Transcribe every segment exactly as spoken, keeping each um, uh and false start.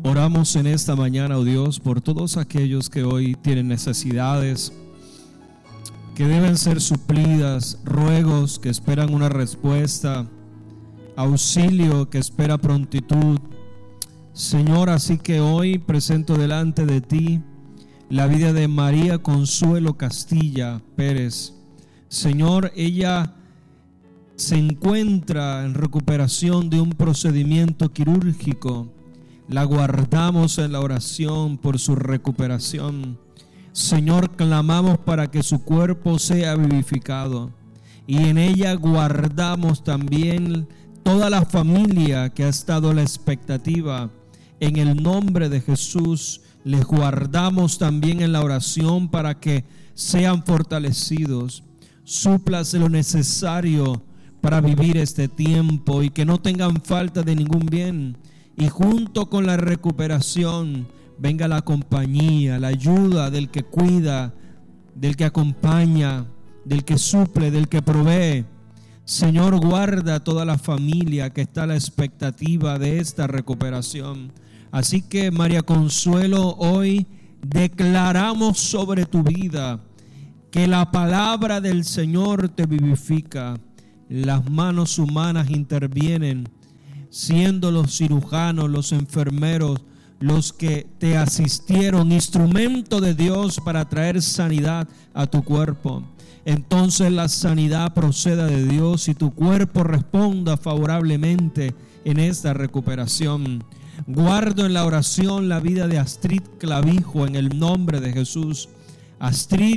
Oramos en esta mañana, oh Dios, por todos aquellos que hoy tienen necesidades que deben ser suplidas, ruegos que esperan una respuesta, auxilio que espera prontitud. Señor, así que hoy presento delante de ti la vida de María Consuelo Castilla Pérez. Señor, ella se encuentra en recuperación de un procedimiento quirúrgico. La guardamos en la oración por su recuperación. Señor, clamamos para que su cuerpo sea vivificado, y en ella guardamos también toda la familia que ha estado a la expectativa. En el nombre de Jesús les guardamos también en la oración para que sean fortalecidos. Súplase lo necesario para vivir este tiempo y que no tengan falta de ningún bien. Y junto con la recuperación venga la compañía, la ayuda del que cuida, del que acompaña, del que suple, del que provee. Señor, guarda a toda la familia que está a la expectativa de esta recuperación. Así que, María Consuelo, hoy declaramos sobre tu vida que la palabra del Señor te vivifica. Las manos humanas intervienen, siendo los cirujanos, los enfermeros, los que te asistieron, instrumento de Dios para traer sanidad a tu cuerpo. Entonces la sanidad proceda de Dios y tu cuerpo responda favorablemente en esta recuperación. Guardo en la oración la vida de Astrid Clavijo en el nombre de Jesús. Astrid,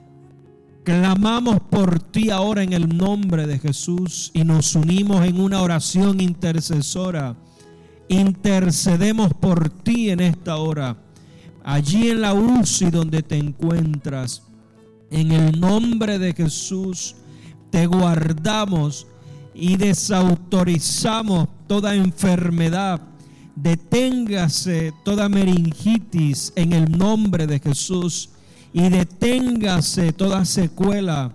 clamamos por ti ahora en el nombre de Jesús y nos unimos en una oración intercesora. Intercedemos por ti en esta hora, allí en la U C I donde te encuentras. En el nombre de Jesús te guardamos y desautorizamos toda enfermedad. Deténgase toda meningitis en el nombre de Jesús. Y deténgase toda secuela,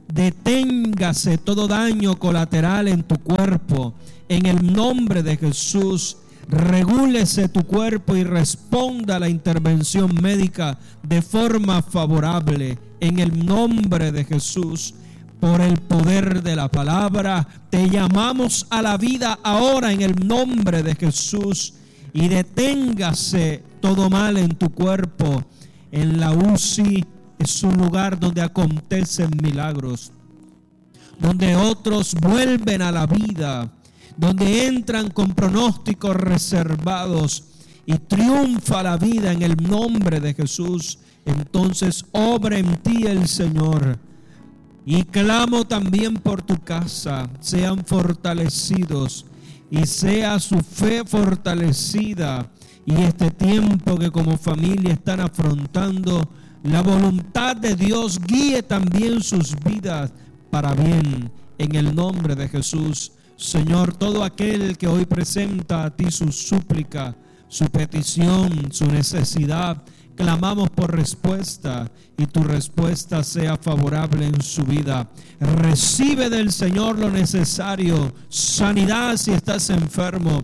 deténgase todo daño colateral en tu cuerpo. En el nombre de Jesús, regúlese tu cuerpo y responda a la intervención médica de forma favorable. En el nombre de Jesús, por el poder de la palabra, te llamamos a la vida ahora en el nombre de Jesús. Y deténgase todo mal en tu cuerpo. En la U C I es un lugar donde acontecen milagros, donde otros vuelven a la vida, donde entran con pronósticos reservados y triunfa la vida en el nombre de Jesús. Entonces obra en ti el Señor. Y clamo también por tu casa, sean fortalecidos y sea su fe fortalecida. Y este tiempo que como familia están afrontando, la voluntad de Dios guíe también sus vidas para bien. En el nombre de Jesús, Señor, todo aquel que hoy presenta a ti su súplica, su petición, su necesidad, clamamos por respuesta y tu respuesta sea favorable en su vida. Recibe del Señor lo necesario, sanidad si estás enfermo.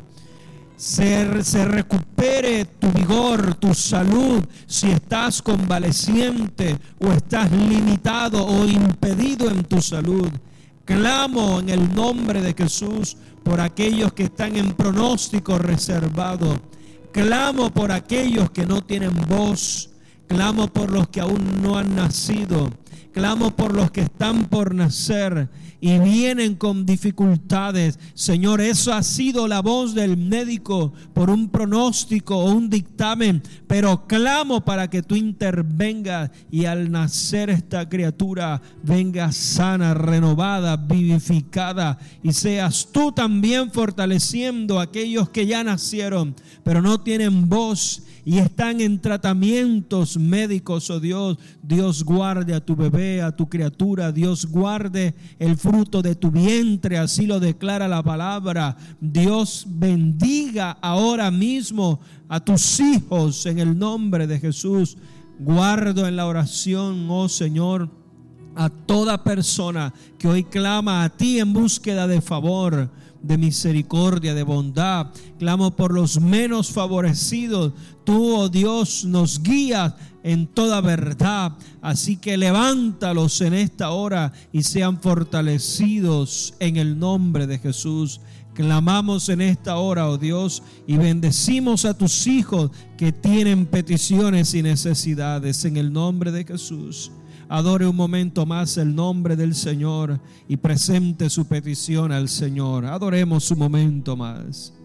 Se, se recupere tu vigor, tu salud, si estás convaleciente o estás limitado o impedido en tu salud. Clamo en el nombre de Jesús por aquellos que están en pronóstico reservado. Clamo por aquellos que no tienen voz. Clamo por los que aún no han nacido. Clamo por los que están por nacer y vienen con dificultades. Señor, eso ha sido la voz del médico por un pronóstico o un dictamen, pero clamo para que tú intervengas y al nacer esta criatura venga sana, renovada, vivificada, y seas tú también fortaleciendo a aquellos que ya nacieron pero no tienen voz y están en tratamientos médicos. Oh Dios, Dios guarde a tu bebé, a tu criatura. Dios guarde el fruto de tu vientre, así lo declara la palabra. Dios bendiga ahora mismo a tus hijos en el nombre de Jesús. Guardo en la oración, oh Señor, a toda persona que hoy clama a ti en búsqueda de favor. de misericordia, de bondad. Clamo por los menos favorecidos. Tú, oh Dios, nos guías en toda verdad. Así que levántalos en esta hora y sean fortalecidos en el nombre de Jesús. Clamamos en esta hora, oh Dios, y bendecimos a tus hijos que tienen peticiones y necesidades en el nombre de Jesús. Adore un momento más el nombre del Señor y presente su petición al Señor. Adoremos un momento más.